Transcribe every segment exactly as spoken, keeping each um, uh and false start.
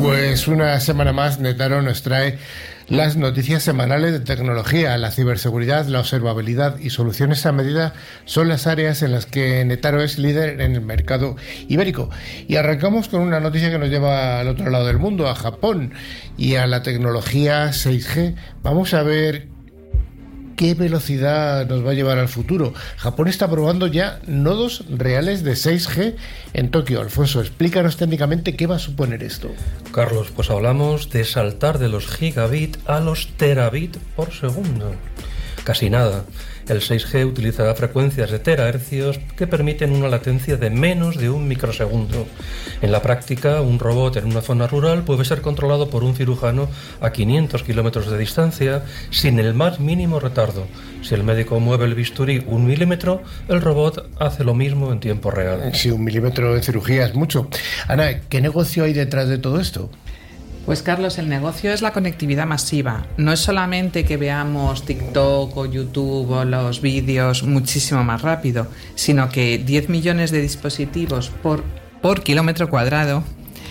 Pues una semana más Netaro nos trae las noticias semanales de tecnología. La ciberseguridad, la observabilidad y soluciones a medida son las áreas en las que Netaro es líder en el mercado ibérico. Y arrancamos con una noticia que nos lleva al otro lado del mundo, a Japón y a la tecnología seis G. Vamos a ver qué velocidad nos va a llevar al futuro. Japón está probando ya nodos reales de seis G en Tokio. Alfonso, explícanos técnicamente qué va a suponer esto. Carlos, pues hablamos de saltar de los gigabit a los terabit por segundo. Casi nada. El seis G utilizará frecuencias de terahercios que permiten una latencia de menos de un microsegundo. En la práctica, un robot en una zona rural puede ser controlado por un cirujano a quinientos kilómetros de distancia sin el más mínimo retardo. Si el médico mueve el bisturí un milímetro, el robot hace lo mismo en tiempo real. Sí, un milímetro en cirugía es mucho. Ana, ¿qué negocio hay detrás de todo esto? Pues Carlos, el negocio es la conectividad masiva. No es solamente que veamos TikTok o YouTube o los vídeos muchísimo más rápido, sino que diez millones de dispositivos por, por kilómetro cuadrado,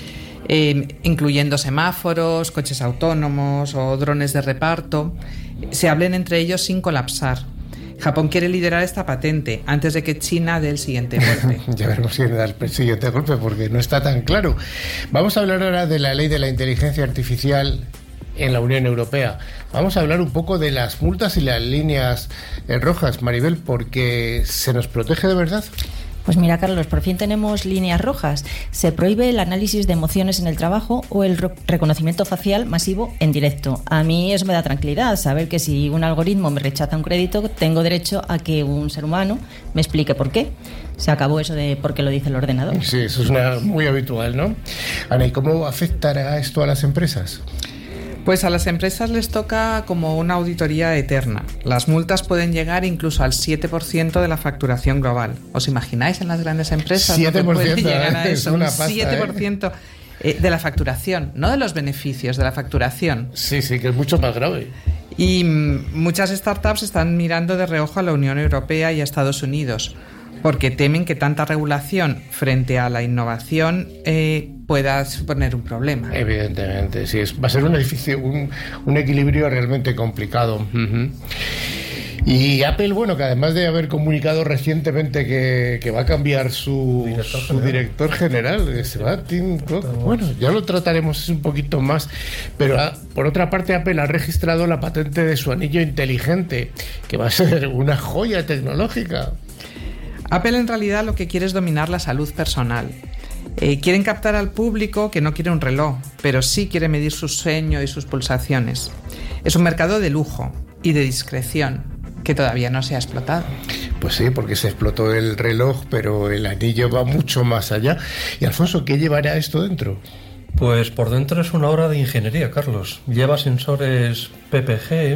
eh, incluyendo semáforos, coches autónomos o drones de reparto, se hablen entre ellos sin colapsar. Japón quiere liderar esta patente antes de que China dé el siguiente golpe. Ya veremos quién da el siguiente golpe, porque no está tan claro. Vamos a hablar ahora de la ley de la inteligencia artificial en la Unión Europea. Vamos a hablar un poco de las multas y las líneas rojas, Maribel, porque ¿se nos protege de verdad? Pues mira, Carlos, por fin tenemos líneas rojas. Se prohíbe el análisis de emociones en el trabajo o el reconocimiento facial masivo en directo. A mí eso me da tranquilidad, saber que si un algoritmo me rechaza un crédito, tengo derecho a que un ser humano me explique por qué. Se acabó eso de por qué lo dice el ordenador. Sí, eso es una, muy habitual, ¿no? Ana, ¿y cómo afectará esto a las empresas? Pues a las empresas les toca como una auditoría eterna. Las multas pueden llegar incluso al siete por ciento de la facturación global. ¿Os imagináis en las grandes empresas? siete por ciento, puede llegar a eso, es una un pasta, siete por ciento ¿eh? de la facturación, no de los beneficios, de la facturación. Sí, sí, que es mucho más grave. Y muchas startups están mirando de reojo a la Unión Europea y a Estados Unidos, porque temen que tanta regulación frente a la innovación eh, pueda suponer un problema. Evidentemente, sí, es, va a ser un, edificio, un, un equilibrio realmente complicado. Uh-huh. Y Apple, bueno, que además de haber comunicado recientemente que, que va a cambiar su director, su general. director general, que se va Tim Cook, bueno, ya lo trataremos un poquito más, pero a, por otra parte Apple ha registrado la patente de su anillo inteligente, que va a ser una joya tecnológica. Apple en realidad lo que quiere es dominar la salud personal. Eh, quieren captar al público que no quiere un reloj, pero sí quiere medir su sueño y sus pulsaciones. Es un mercado de lujo y de discreción que todavía no se ha explotado. Pues sí, porque se explotó el reloj, pero el anillo va mucho más allá. Y Alfonso, ¿qué llevará esto dentro? Pues por dentro es una obra de ingeniería, Carlos. Lleva sensores P P G,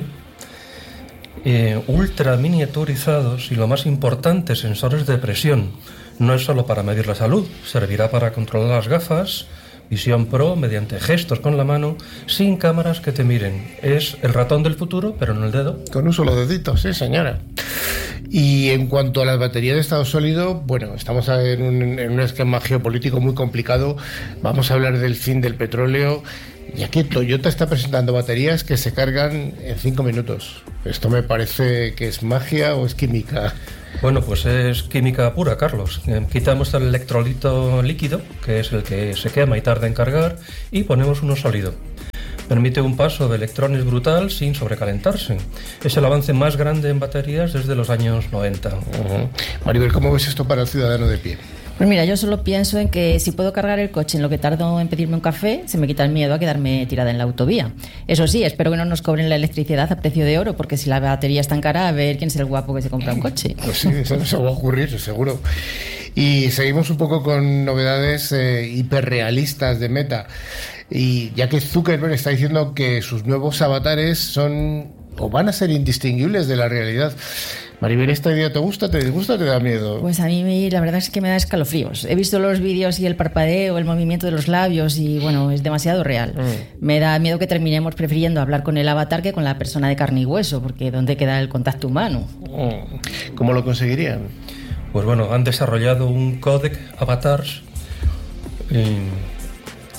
Eh, ultra miniaturizados y, lo más importante, sensores de presión. No es solo para medir la salud, servirá para controlar las gafas, visión pro mediante gestos con la mano, sin cámaras que te miren. Es el ratón del futuro, pero no el dedo. Con un solo dedito, sí, señora. Y en cuanto a las baterías de estado sólido, bueno, estamos en un, en un esquema geopolítico muy complicado. Vamos a hablar del fin del petróleo. Y aquí Toyota está presentando baterías que se cargan en cinco minutos. ¿Esto me parece que es magia o es química? Bueno, pues es química pura, Carlos. Quitamos el electrolito líquido, que es el que se quema y tarda en cargar, y ponemos uno sólido. Permite un paso de electrones brutal sin sobrecalentarse. Es el avance más grande en baterías desde los años noventa. Uh-huh. Maribel, ¿cómo ves esto para el ciudadano de pie? Pues mira, yo solo pienso en que si puedo cargar el coche en lo que tardo en pedirme un café, se me quita el miedo a quedarme tirada en la autovía. Eso sí, espero que no nos cobren la electricidad a precio de oro, porque si la batería es tan cara, a ver quién es el guapo que se compra un coche. Pues sí, eso, eso va a ocurrir, seguro. Y seguimos un poco con novedades eh, hiperrealistas de Meta. Y ya que Zuckerberg está diciendo que sus nuevos avatares son o van a ser indistinguibles de la realidad. Maribel, ¿esta idea te gusta, te disgusta o te da miedo? Pues a mí la verdad es que me da escalofríos. He visto los vídeos y el parpadeo, el movimiento de los labios y bueno, es demasiado real. Mm. Me da miedo que terminemos prefiriendo hablar con el avatar que con la persona de carne y hueso, porque ¿dónde queda el contacto humano? Mm. ¿Cómo lo conseguirían? Pues bueno, han desarrollado un códec avatars eh,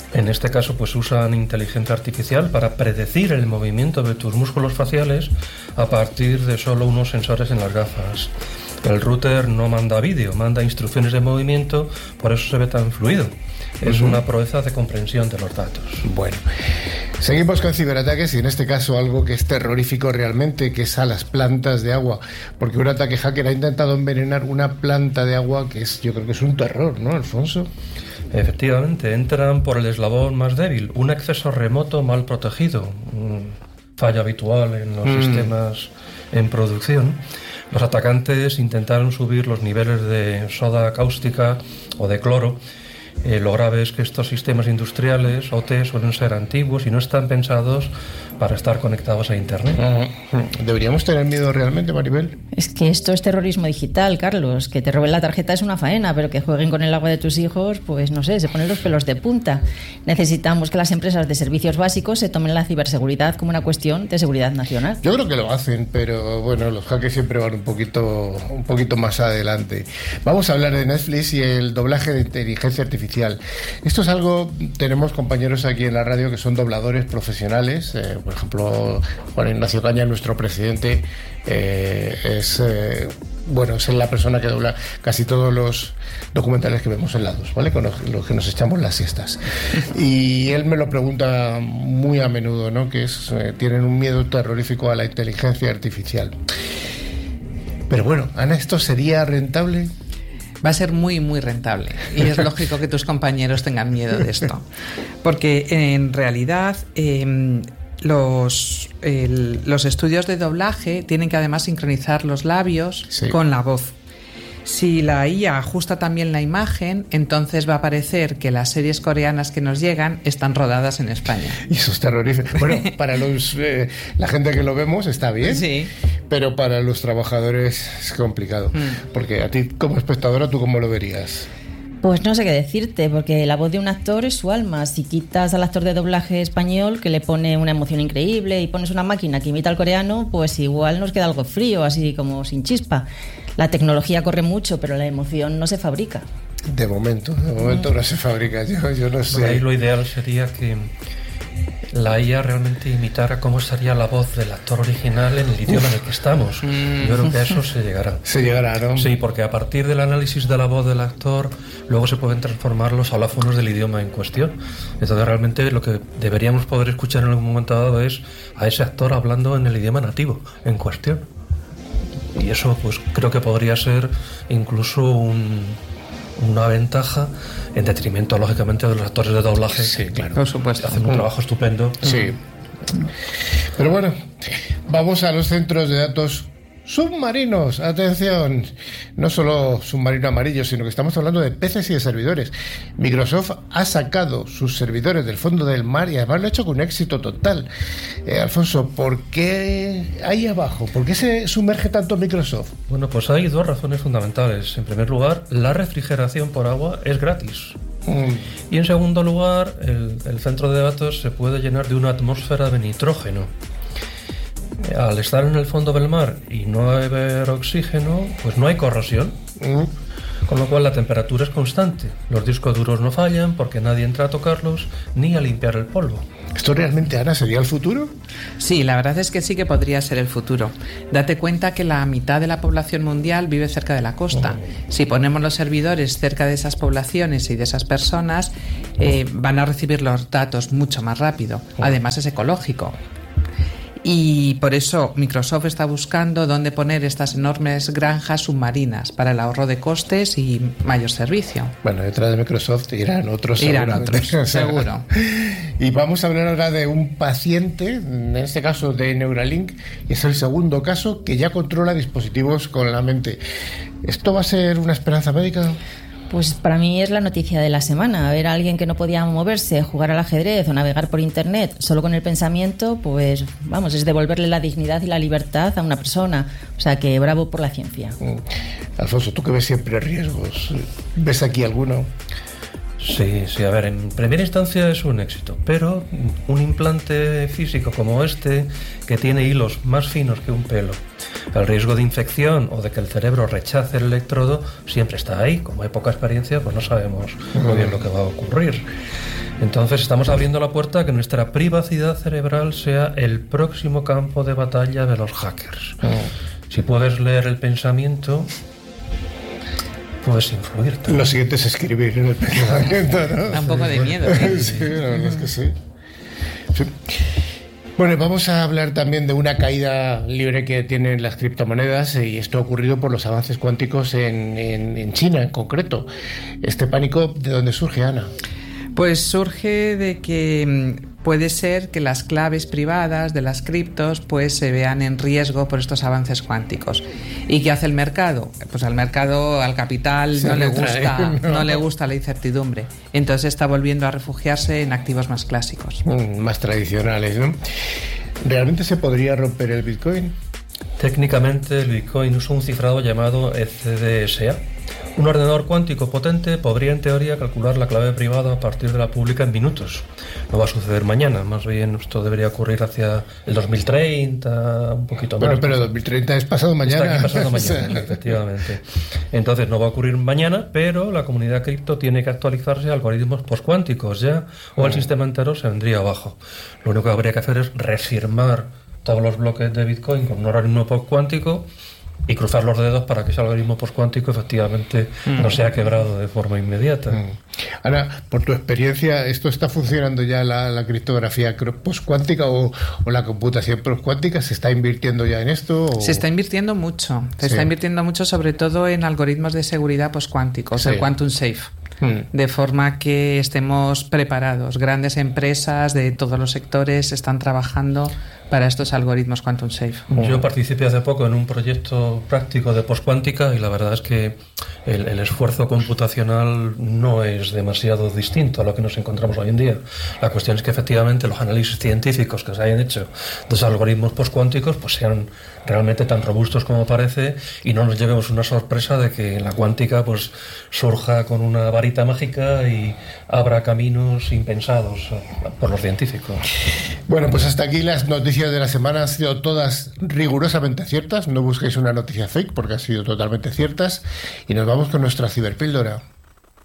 En este caso, pues usan inteligencia artificial para predecir el movimiento de tus músculos faciales a partir de solo unos sensores en las gafas. El router no manda vídeo, manda instrucciones de movimiento, por eso se ve tan fluido. Es uh-huh. una proeza de comprensión de los datos. Bueno, seguimos con ciberataques y en este caso algo que es terrorífico realmente, que es a las plantas de agua, porque un ataque hacker ha intentado envenenar una planta de agua que es, yo creo que es un terror, ¿no, Alfonso? Efectivamente, entran por el eslabón más débil, un acceso remoto mal protegido, un fallo habitual en los mm. sistemas en producción. Los atacantes intentaron subir los niveles de soda cáustica o de cloro. Eh, lo grave es que estos sistemas industriales, O T, suelen ser antiguos y no están pensados para estar conectados a Internet. ¿Deberíamos tener miedo realmente, Maribel? Es que esto es terrorismo digital, Carlos. Que te roben la tarjeta es una faena, pero que jueguen con el agua de tus hijos, pues no sé, se ponen los pelos de punta. Necesitamos que las empresas de servicios básicos se tomen la ciberseguridad como una cuestión de seguridad nacional. Yo creo que lo hacen, pero bueno, los hackers siempre van un poquito, un poquito más adelante. Vamos a hablar de Netflix y el doblaje de inteligencia artificial. Esto es algo, tenemos compañeros aquí en la radio que son dobladores profesionales. Eh, por ejemplo, Juan Ignacio Caña, nuestro presidente, eh, es eh, bueno, es la persona que dobla casi todos los documentales que vemos en la dos, ¿vale? Con los, los que nos echamos las siestas. Y él me lo pregunta muy a menudo, ¿no? Que es, eh, tienen un miedo terrorífico a la inteligencia artificial. Pero bueno, Ana, ¿esto sería rentable? Va a ser muy, muy rentable. Y es lógico que tus compañeros tengan miedo de esto. Porque en realidad eh, los, el, los estudios de doblaje tienen que además sincronizar los labios sí. con la voz. Si la I A ajusta también la imagen, entonces va a parecer que las series coreanas que nos llegan están rodadas en España. Y eso es terrorífico. Bueno, para los, eh, la gente que lo vemos está bien, sí. pero para los trabajadores es complicado. Mm. Porque a ti como espectadora, ¿tú cómo lo verías? Pues no sé qué decirte, porque la voz de un actor es su alma. Si quitas al actor de doblaje español, que le pone una emoción increíble, y pones una máquina que imita al coreano, pues igual nos queda algo frío, así como sin chispa. La tecnología corre mucho, pero la emoción no se fabrica. De momento, de momento mm. no se fabrica. Yo, yo no sé. Ahí lo ideal sería que la I A realmente imitara cómo estaría la voz del actor original en el idioma Uf. en el que estamos. Mm. Yo creo que a eso se llegará. Se llegará, ¿no? Sí, porque a partir del análisis de la voz del actor, luego se pueden transformar los alófonos del idioma en cuestión. Entonces realmente lo que deberíamos poder escuchar en algún momento dado es a ese actor hablando en el idioma nativo en cuestión. Y eso pues creo que podría ser incluso un... una ventaja en detrimento, lógicamente, de los actores de doblaje. Sí, claro. Por supuesto. Hacen un trabajo estupendo. Sí. Pero bueno, vamos a los centros de datos submarinos. Atención, no solo submarino amarillo, sino que estamos hablando de peces y de servidores. Microsoft ha sacado sus servidores del fondo del mar y además lo ha hecho con éxito total. Eh, Alfonso, ¿por qué ahí abajo? ¿Por qué se sumerge tanto Microsoft? Bueno, pues hay dos razones fundamentales. En primer lugar, la refrigeración por agua es gratis. Mm. Y en segundo lugar, el, el centro de datos se puede llenar de una atmósfera de nitrógeno. Al estar en el fondo del mar y no haber oxígeno, pues no hay corrosión, mm. con lo cual la temperatura es constante. Los discos duros no fallan porque nadie entra a tocarlos ni a limpiar el polvo. ¿Esto realmente, Ana, sería el futuro? Sí, la verdad es que sí que podría ser el futuro. Date cuenta que la mitad de la población mundial vive cerca de la costa. Oh. Si ponemos los servidores cerca de esas poblaciones y de esas personas, eh, van a recibir los datos mucho más rápido. Oh. Además es ecológico. Y por eso Microsoft está buscando dónde poner estas enormes granjas submarinas para el ahorro de costes y mayor servicio. Bueno, detrás de Microsoft irán otros, irán otros, seguro. Y vamos a hablar ahora de un paciente, en este caso de Neuralink, y es el segundo caso que ya controla dispositivos con la mente. ¿Esto va a ser una esperanza médica? Pues para mí es la noticia de la semana. Ver a alguien que no podía moverse, jugar al ajedrez o navegar por internet solo con el pensamiento, pues vamos, es devolverle la dignidad y la libertad a una persona. O sea que bravo por la ciencia. Alfonso, tú que ves siempre riesgos, ¿ves aquí alguno? Sí, sí, a ver, en primera instancia es un éxito, pero un implante físico como este, que tiene hilos más finos que un pelo, el riesgo de infección o de que el cerebro rechace el electrodo siempre está ahí. Como hay poca experiencia, pues no sabemos muy bien lo que va a ocurrir. Entonces estamos abriendo la puerta a que nuestra privacidad cerebral sea el próximo campo de batalla de los hackers. Mm. Si puedes leer el pensamiento, puedes influir también. Lo siguiente es escribir en el pensamiento, ¿no? Da un poco de miedo, ¿eh? Sí, la verdad es que sí. Sí. Bueno, vamos a hablar también de una caída libre que tienen las criptomonedas, y esto ha ocurrido por los avances cuánticos en, en, en China en concreto. Este pánico, ¿de dónde surge, Ana? Pues surge de que puede ser que las claves privadas de las criptos pues se vean en riesgo por estos avances cuánticos. ¿Y qué hace el mercado? Pues al mercado, al capital, no le gusta, no. no le gusta la incertidumbre. Entonces está volviendo a refugiarse en activos más clásicos. Mm, más tradicionales, ¿no? ¿Realmente se podría romper el Bitcoin? Técnicamente el Bitcoin usa un cifrado llamado E C D S A. Un ordenador cuántico potente podría en teoría calcular la clave privada a partir de la pública en minutos. No va a suceder mañana, más bien esto debería ocurrir hacia el dos mil treinta, un poquito más. Bueno, pero dos mil treinta es pasado mañana. Está aquí pasado mañana, efectivamente. Entonces no va a ocurrir mañana, pero la comunidad cripto tiene que actualizarse a algoritmos postcuánticos ya, o el sistema entero se vendría abajo. Lo único que habría que hacer es refirmar todos los bloques de Bitcoin con un algoritmo postcuántico y cruzar los dedos para que ese algoritmo postcuántico efectivamente mm. no sea quebrado de forma inmediata. Mm. Ahora, por tu experiencia, ¿esto está funcionando ya la, la criptografía postcuántica o, o la computación postcuántica? ¿Se está invirtiendo ya en esto? O... Se está invirtiendo mucho. Se sí. está invirtiendo mucho sobre todo en algoritmos de seguridad postcuánticos, sí. el Quantum Safe. Mm. De forma que estemos preparados. Grandes empresas de todos los sectores están trabajando para estos algoritmos Quantum Safe. Yo participé hace poco en un proyecto práctico de postcuántica y la verdad es que el, el esfuerzo computacional no es demasiado distinto a lo que nos encontramos hoy en día. La cuestión es que efectivamente los análisis científicos que se hayan hecho de los algoritmos postcuánticos pues sean realmente tan robustos como parece y no nos llevemos una sorpresa de que la cuántica pues surja con una varita mágica y abra caminos impensados por los científicos. Bueno, pues hasta aquí las noticias de la semana. Han sido todas rigurosamente ciertas. No busquéis una noticia fake porque han sido totalmente ciertas. Y nos vamos con nuestra ciberpíldora.